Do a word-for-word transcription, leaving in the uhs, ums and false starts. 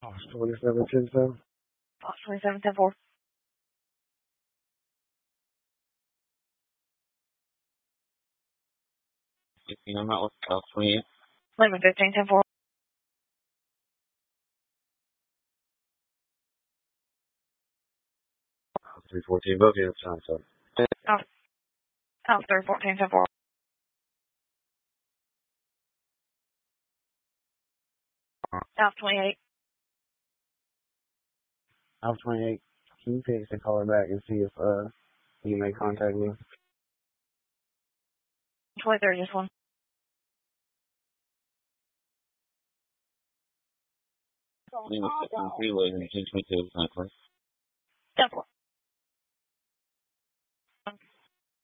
twenty-seven ten seven. twenty-seven ten four. I'm out with South twenty-eight. eleven fifteen ten four. three fourteen Bogey, that's time, so. Oh, oh, three fourteen ten four. South twenty-eight. South twenty-eight. Can you text and call her back and see if, uh, you may contact me? twenty-three, just one. Lima six one three, Logan, ten twenty-two, ten four. ten four.